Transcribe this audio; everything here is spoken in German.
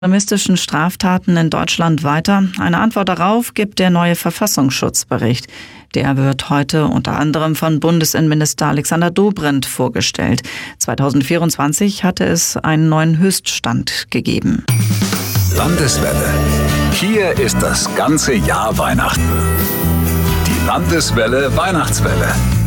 Islamistischen Straftaten in Deutschland weiter? Eine Antwort darauf gibt der neue Verfassungsschutzbericht. Der wird heute unter anderem von Bundesinnenminister Alexander Dobrindt vorgestellt. 2024 hatte es einen neuen Höchststand gegeben. Landeswelle. Hier ist das ganze Jahr Weihnachten. Die Landeswelle Weihnachtswelle.